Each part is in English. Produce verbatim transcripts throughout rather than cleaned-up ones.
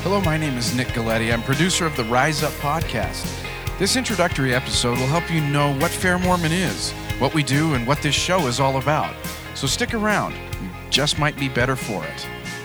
Hello, my name is Nick Galletti. I'm producer of the Rise Up podcast. This introductory episode will help you know what Fair Mormon is, what we do, and what this show is all about. So stick around. You just might be better for it.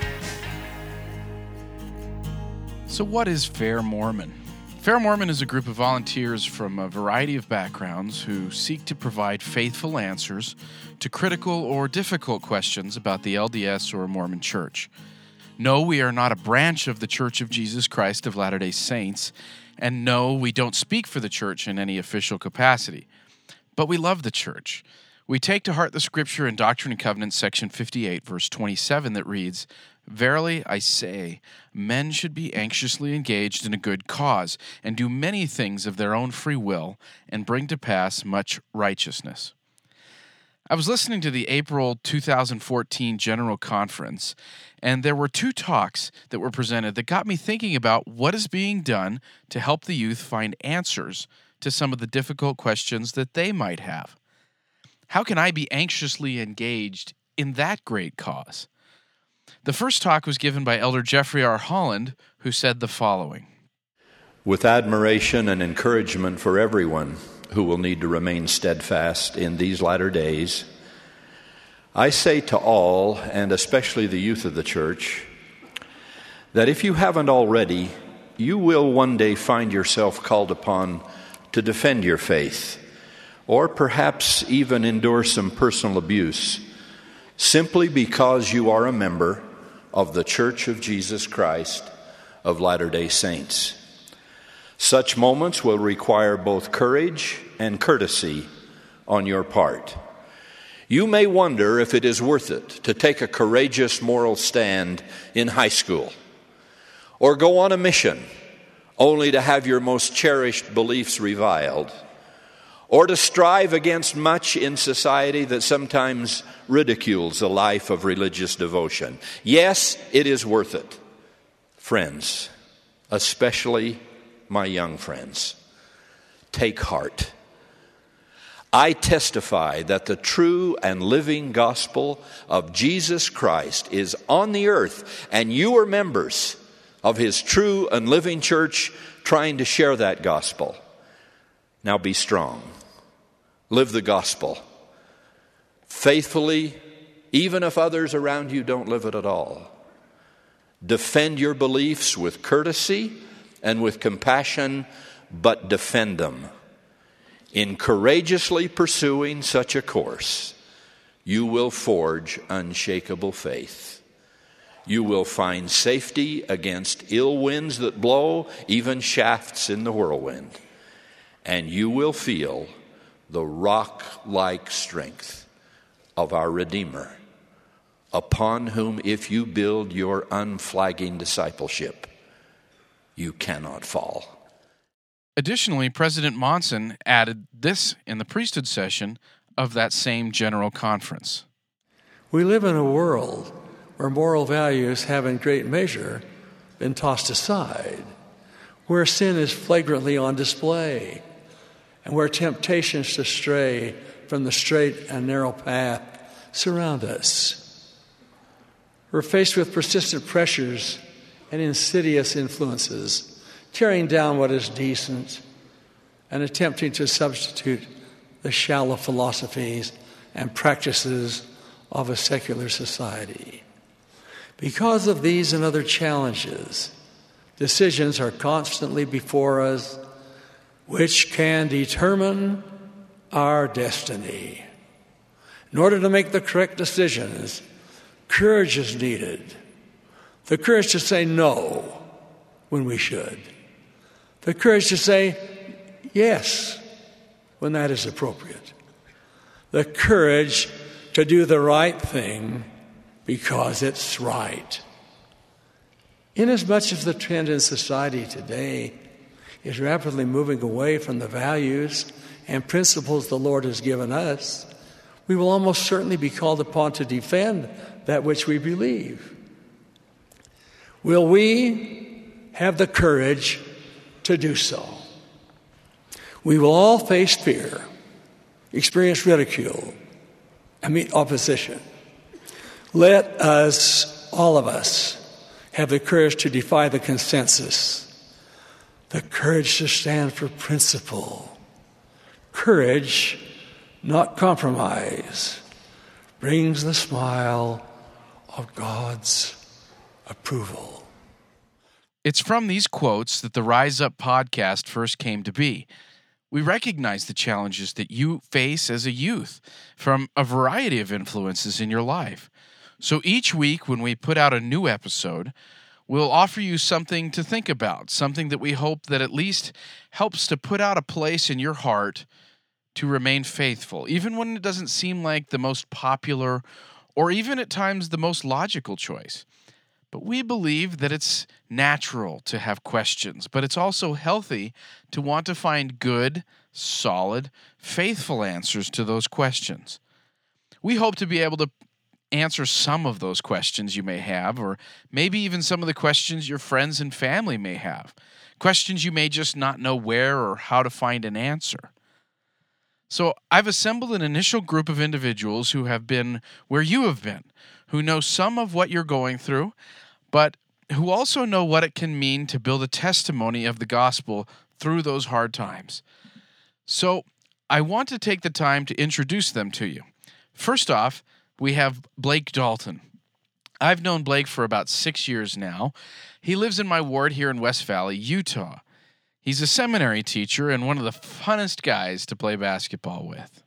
So what is Fair Mormon? Fair Mormon is a group of volunteers from a variety of backgrounds who seek to provide faithful answers to critical or difficult questions about the L D S or Mormon Church. No, we are not a branch of the Church of Jesus Christ of Latter-day Saints, and no, we don't speak for the Church in any official capacity. But we love the Church. We take to heart the Scripture in Doctrine and Covenants, section fifty-eight, verse twenty-seven, that reads, "Verily I say, men should be anxiously engaged in a good cause, and do many things of their own free will, and bring to pass much righteousness." I was listening to the April two thousand fourteen General Conference, and there were two talks that were presented that got me thinking about what is being done to help the youth find answers to some of the difficult questions that they might have. How can I be anxiously engaged in that great cause? The first talk was given by Elder Jeffrey R. Holland, who said the following. With admiration and encouragement for everyone who will need to remain steadfast in these latter days, I say to all, and especially the youth of the church, that if you haven't already, you will one day find yourself called upon to defend your faith, or perhaps even endure some personal abuse, simply because you are a member of the Church of Jesus Christ of Latter-day Saints. Such moments will require both courage and courtesy on your part. You may wonder if it is worth it to take a courageous moral stand in high school, or go on a mission only to have your most cherished beliefs reviled, or to strive against much in society that sometimes ridicules a life of religious devotion. Yes, it is worth it. Friends, especially my young friends, take heart. I testify that the true and living gospel of Jesus Christ is on the earth, and you are members of His true and living church trying to share that gospel. Now be strong. Live the gospel faithfully, even if others around you don't live it at all. Defend your beliefs with courtesy and with compassion, but defend them. In courageously pursuing such a course, you will forge unshakable faith. You will find safety against ill winds that blow, even shafts in the whirlwind. And you will feel the rock-like strength of our Redeemer, upon whom, if you build your unflagging discipleship, you cannot fall. Additionally, President Monson added this in the priesthood session of that same General Conference. We live in a world where moral values have in great measure been tossed aside, where sin is flagrantly on display, and where temptations to stray from the straight and narrow path surround us. We're faced with persistent pressures and insidious influences, tearing down what is decent and attempting to substitute the shallow philosophies and practices of a secular society. Because of these and other challenges, decisions are constantly before us which can determine our destiny. In order to make the correct decisions, courage is needed. The courage to say no when we should. The courage to say yes when that is appropriate. The courage to do the right thing because it's right. Inasmuch as the trend in society today is rapidly moving away from the values and principles the Lord has given us, we will almost certainly be called upon to defend that which we believe. Will we have the courage to do so? We will all face fear, experience ridicule, and meet opposition. Let us, all of us, have the courage to defy the consensus, the courage to stand for principle. Courage, not compromise, brings the smile of God's approval. It's from these quotes that the Rise Up podcast first came to be. We recognize the challenges that you face as a youth from a variety of influences in your life. So each week when we put out a new episode, we'll offer you something to think about, something that we hope that at least helps to put out a place in your heart to remain faithful, even when it doesn't seem like the most popular or even at times the most logical choice. But we believe that it's natural to have questions, but it's also healthy to want to find good, solid, faithful answers to those questions. We hope to be able to answer some of those questions you may have, or maybe even some of the questions your friends and family may have, questions you may just not know where or how to find an answer. So I've assembled an initial group of individuals who have been where you have been, who know some of what you're going through, but who also know what it can mean to build a testimony of the gospel through those hard times. So I want to take the time to introduce them to you. First off, we have Blake Dalton. I've known Blake for about six years now. He lives in my ward here in West Valley, Utah. He's a seminary teacher and one of the funnest guys to play basketball with.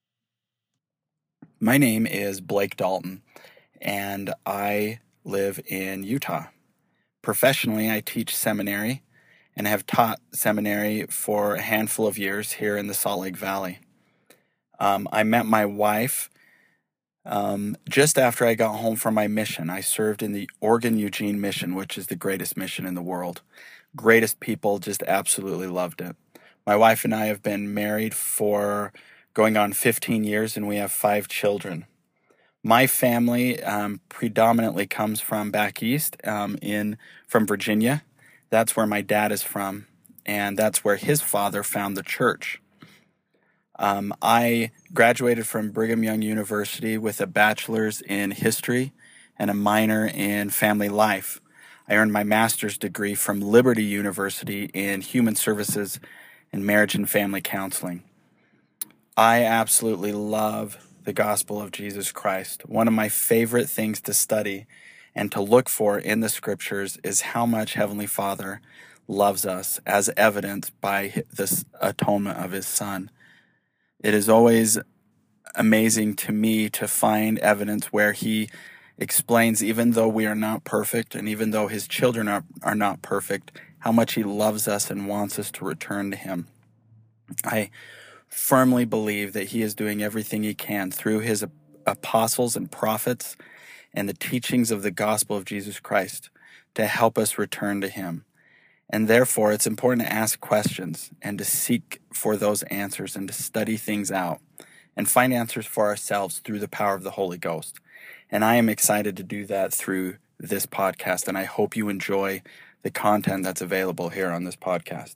My name is Blake Dalton, and I live in Utah. Professionally, I teach seminary and have taught seminary for a handful of years here in the Salt Lake Valley. Um, I met my wife um, just after I got home from my mission. I served in the Oregon Eugene mission, which is the greatest mission in the world. Greatest people, just absolutely loved it. My wife and I have been married for going on fifteen years, and we have five children. My family um, predominantly comes from back east, um, in from Virginia. That's where my dad is from, and that's where his father found the church. Um, I graduated from Brigham Young University with a bachelor's in history and a minor in family life. I earned my master's degree from Liberty University in human services and marriage and family counseling. I absolutely love the gospel of Jesus Christ. One of my favorite things to study and to look for in the scriptures is how much Heavenly Father loves us, as evidenced by this atonement of his Son. It is always amazing to me to find evidence where he explains, even though we are not perfect and even though his children are, are not perfect, how much he loves us and wants us to return to him. I firmly believe that he is doing everything he can through his apostles and prophets and the teachings of the gospel of Jesus Christ to help us return to him. And therefore, it's important to ask questions and to seek for those answers and to study things out and find answers for ourselves through the power of the Holy Ghost. And I am excited to do that through this podcast, and I hope you enjoy the content that's available here on this podcast.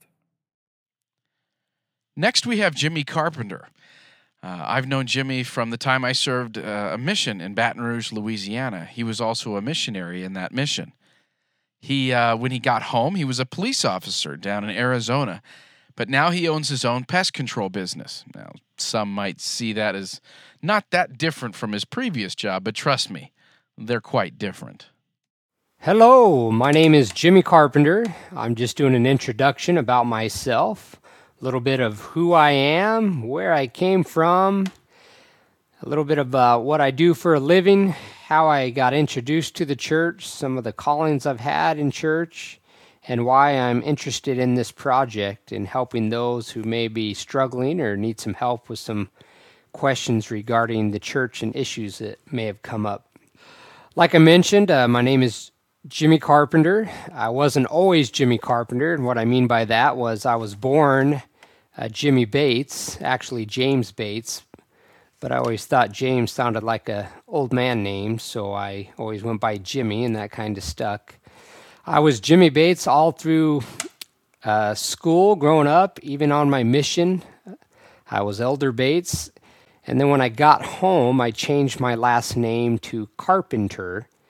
Next, we have Jimmy Carpenter. Uh, I've known Jimmy from the time I served uh, a mission in Baton Rouge, Louisiana. He was also a missionary in that mission. He, uh, when he got home, he was a police officer down in Arizona, but now he owns his own pest control business. Now, some might see that as not that different from his previous job, but trust me, they're quite different. Hello, my name is Jimmy Carpenter. I'm just doing an introduction about myself, a little bit of who I am, where I came from, a little bit about what I do for a living, how I got introduced to the church, some of the callings I've had in church, and why I'm interested in this project in helping those who may be struggling or need some help with some questions regarding the church and issues that may have come up. Like I mentioned, uh, my name is Jimmy Carpenter. I wasn't always Jimmy Carpenter, and what I mean by that was I was born uh, Jimmy Bates, actually James Bates, but I always thought James sounded like a old man name, so I always went by Jimmy, and that kind of stuck. I was Jimmy Bates all through uh, school, growing up, even on my mission. I was Elder Bates, and then when I got home, I changed my last name to Carpenter,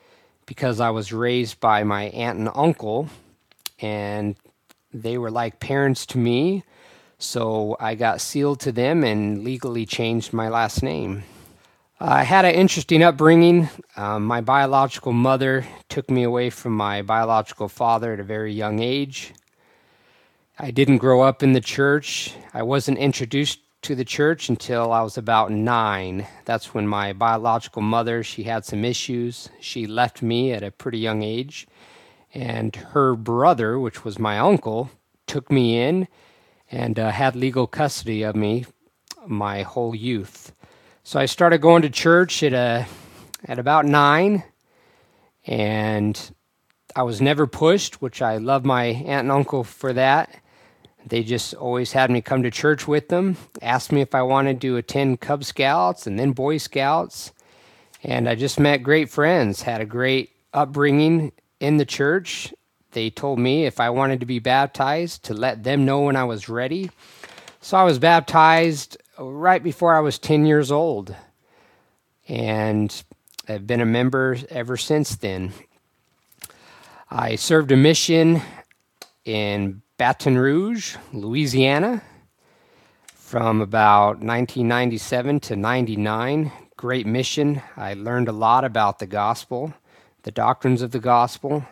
because I was raised by my aunt and uncle, and they were like parents to me. So I got sealed to them and legally changed my last name. I had an interesting upbringing. Um, my biological mother took me away from my biological father at a very young age. I didn't grow up in the church. I wasn't introduced to the church until I was about nine. That's when my biological mother, she had some issues. She left me at a pretty young age. And her brother, which was my uncle, took me in and uh, had legal custody of me my whole youth. So I started going to church at a, at about nine, and I was never pushed, which I love my aunt and uncle for that. They just always had me come to church with them, asked me if I wanted to attend Cub Scouts and then Boy Scouts, and I just met great friends, had a great upbringing in the church. They told me if I wanted to be baptized to let them know when I was ready. So I was baptized right before I was ten years old, and I've been a member ever since then. I served a mission in Baton Rouge, Louisiana, from about nineteen ninety-seven to ninety-nine. Great mission. I learned a lot about the gospel, the doctrines of the gospel,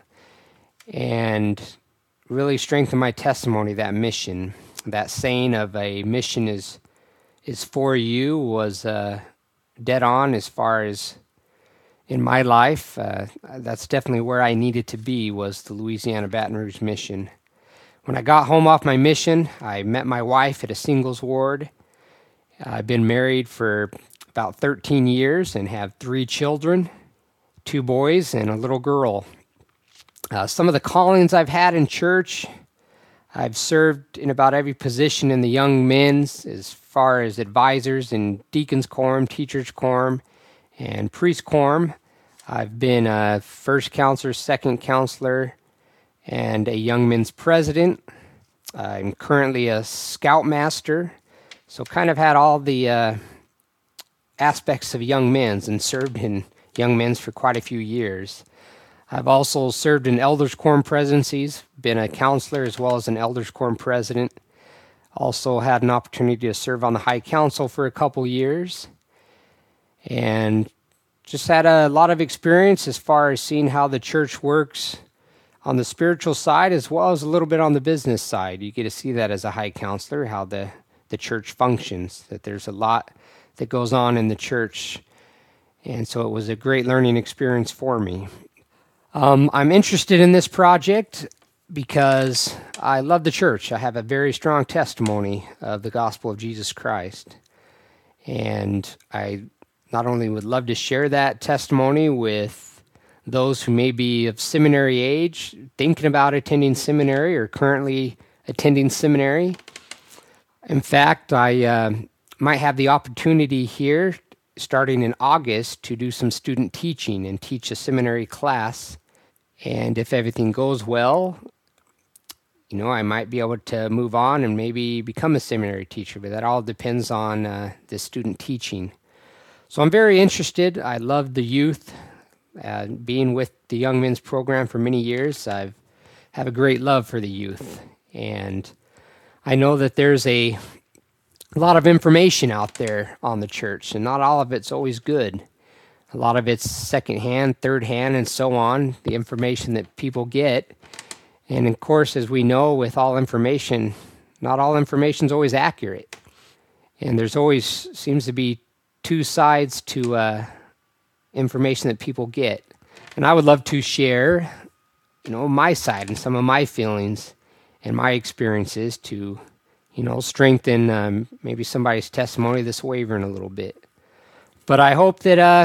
and really strengthened my testimony, that mission. That saying of a mission is is for you was uh, dead on as far as in my life. Uh, that's definitely where I needed to be, was the Louisiana Baton Rouge mission. When I got home off my mission, I met my wife at a singles ward. I've been married for about thirteen years and have three children, two boys and a little girl. Uh, some of the callings I've had in church, I've served in about every position in the young men's, as far as advisors in deacons quorum, teachers quorum, and priest quorum. I've been a first counselor, second counselor, and a young men's president. I'm currently a scoutmaster, so kind of had all the uh, aspects of young men's and served in young men's for quite a few years. I've also served in elders quorum presidencies, been a counselor as well as an elders quorum president. Also had an opportunity to serve on the High Council for a couple years, and just had a lot of experience as far as seeing how the church works on the spiritual side as well as a little bit on the business side. You get to see that as a High Counselor, how the, the church functions, that there's a lot that goes on in the church, and so it was a great learning experience for me. Um, I'm interested in this project because I love the church. I have a very strong testimony of the gospel of Jesus Christ. And I not only would love to share that testimony with those who may be of seminary age, thinking about attending seminary or currently attending seminary. In fact, I uh, might have the opportunity here, starting in August, to do some student teaching and teach a seminary class. And if everything goes well, you know, I might be able to move on and maybe become a seminary teacher, but that all depends on uh, the student teaching. So I'm very interested. I love the youth. Uh, being with the Young Men's Program for many years, I have a great love for the youth. And I know that there's a, a lot of information out there on the church, and not all of it's always good. A lot of it's secondhand, third hand, and so on, the information that people get. And of course, as we know, with all information, not all information is always accurate. And there's always seems to be two sides to uh, information that people get. And I would love to share, you know, my side and some of my feelings and my experiences to, you know, strengthen um, maybe somebody's testimony that's wavering a little bit. But I hope that uh,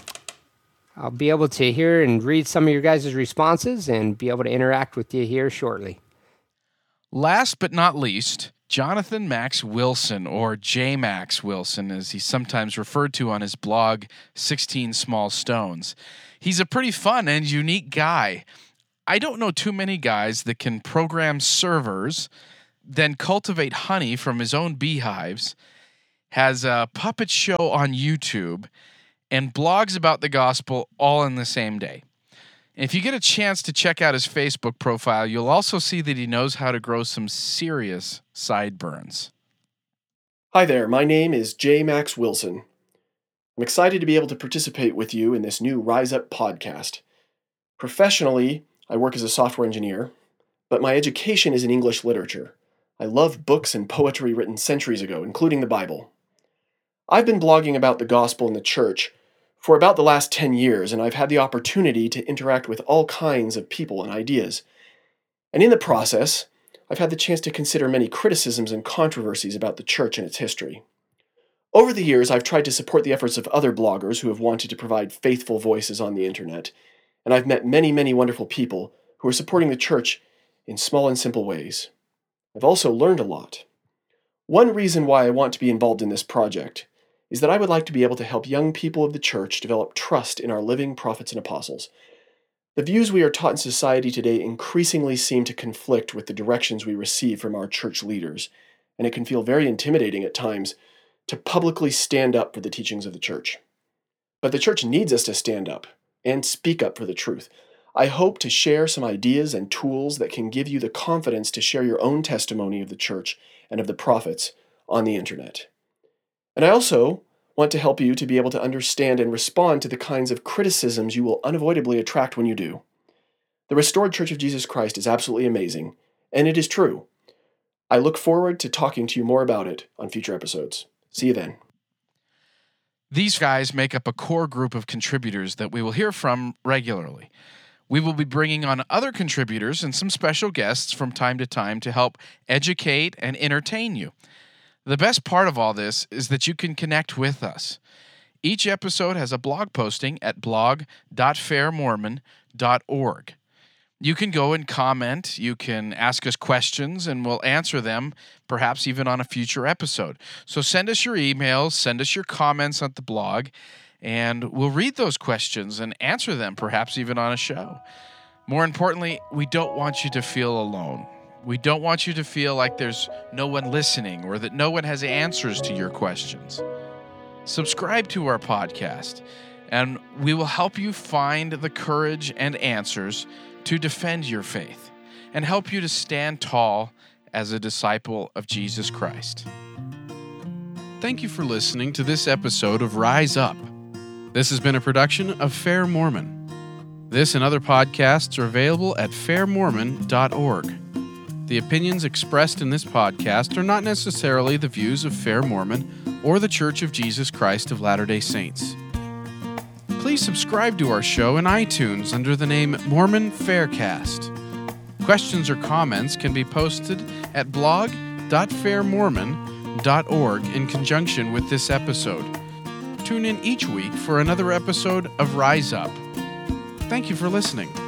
I'll be able to hear and read some of your guys' responses and be able to interact with you here shortly. Last but not least, Jonathan Max Wilson, or J. Max Wilson, as he's sometimes referred to on his blog, sixteen Small Stones. He's a pretty fun and unique guy. I don't know too many guys that can program servers, then cultivate honey from his own beehives, has a puppet show on YouTube, and blogs about the gospel all in the same day. And if you get a chance to check out his Facebook profile, you'll also see that he knows how to grow some serious sideburns. Hi there, my name is J. Max Wilson. I'm excited to be able to participate with you in this new Rise Up podcast. Professionally, I work as a software engineer, but my education is in English literature. I love books and poetry written centuries ago, including the Bible. I've been blogging about the gospel and the church for about the last ten years, and I've had the opportunity to interact with all kinds of people and ideas. And in the process, I've had the chance to consider many criticisms and controversies about the church and its history. Over the years, I've tried to support the efforts of other bloggers who have wanted to provide faithful voices on the internet, and I've met many, many wonderful people who are supporting the church in small and simple ways. I've also learned a lot. One reason why I want to be involved in this project is that I would like to be able to help young people of the church develop trust in our living prophets and apostles. The views we are taught in society today increasingly seem to conflict with the directions we receive from our church leaders, and it can feel very intimidating at times to publicly stand up for the teachings of the church. But the church needs us to stand up and speak up for the truth. I hope to share some ideas and tools that can give you the confidence to share your own testimony of the church and of the prophets on the internet. And I also want to help you to be able to understand and respond to the kinds of criticisms you will unavoidably attract when you do. The Restored Church of Jesus Christ is absolutely amazing, and it is true. I look forward to talking to you more about it on future episodes. See you then. These guys make up a core group of contributors that we will hear from regularly. We will be bringing on other contributors and some special guests from time to time to help educate and entertain you. The best part of all this is that you can connect with us. Each episode has a blog posting at blog dot fair mormon dot org. You can go and comment, you can ask us questions, and we'll answer them, perhaps even on a future episode. So send us your emails, send us your comments on the blog, and we'll read those questions and answer them, perhaps even on a show. More importantly, we don't want you to feel alone. We don't want you to feel like there's no one listening or that no one has answers to your questions. Subscribe to our podcast, and we will help you find the courage and answers to defend your faith and help you to stand tall as a disciple of Jesus Christ. Thank you for listening to this episode of Rise Up. This has been a production of Fair Mormon. This and other podcasts are available at fair mormon dot org. The opinions expressed in this podcast are not necessarily the views of Fair Mormon or the Church of Jesus Christ of Latter-day Saints. Please subscribe to our show in iTunes under the name Mormon Faircast. Questions or comments can be posted at blog dot fair mormon dot org in conjunction with this episode. Tune in each week for another episode of Rise Up. Thank you for listening.